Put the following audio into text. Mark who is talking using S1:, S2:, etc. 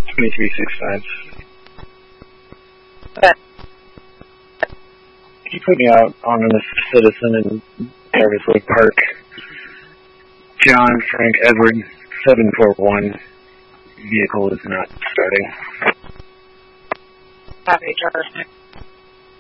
S1: 2365.
S2: Okay.
S1: Can you put me out on a Citizen in Travis Lake Park? John Frank Edward 741. Vehicle is not starting.
S2: Copy, Jarvis.